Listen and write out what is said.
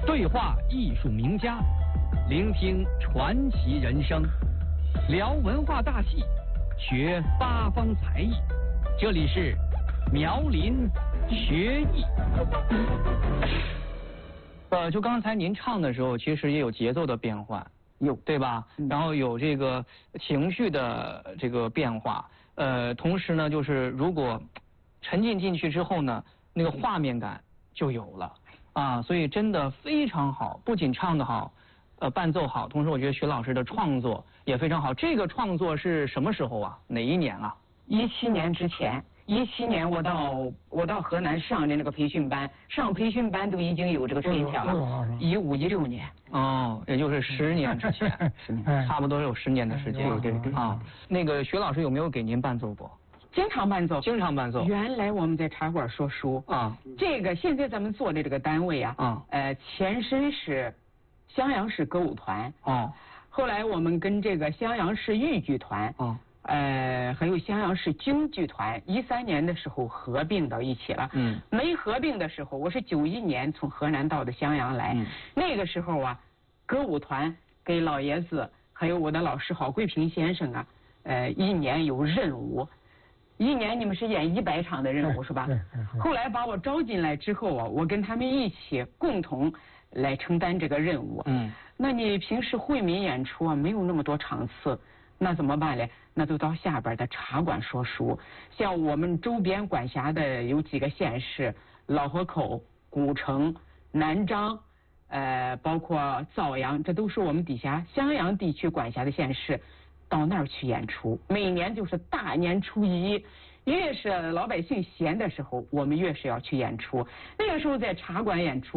对话艺术名家，聆听传奇人生，聊文化大戏，学八方才艺。这里是苗林学艺。就刚才您唱的时候，其实也有节奏的变换，有对吧？然后有这个情绪的这个变化。同时呢，就是如果沉浸进去之后呢，那个画面感就有了啊，所以真的非常好，不仅唱得好，伴奏好，同时我觉得徐老师的创作也非常好。这个创作是什么时候啊？哪一年啊 ？17年之前，17年我到河南上的那个培训班，上培训班都已经有这个春天了，15、16年。 哦，也就是10年之前，10年，差不多有10年的时间。 对啊，那个徐老师有没有给您伴奏过？ 经常伴奏， 经常伴奏。 原来我们在茶馆说书啊，这个现在咱们做的这个单位啊，前身是襄阳市歌舞团哦，后来我们跟这个襄阳市豫剧团哦，还有襄阳市京剧团，13年的时候合并到一起了。没合并的时候，我是91年从河南到的襄阳来，那个时候啊，歌舞团给老爷子还有我的老师郝桂平先生啊，1年有任务。1年你们是演100场的任务是吧？后来把我招进来之后啊，我跟他们一起共同来承担这个任务。那你平时惠民演出啊，没有那么多场次，那怎么办呢？那就到下边的茶馆说书。像我们周边管辖的有几个县市，老河口、古城、南漳，包括枣阳，这都是我们底下襄阳地区管辖的县市。到那儿去演出，每年就是大年初1，越是老百姓闲的时候，我们越是要去演出。那个时候在茶馆演出。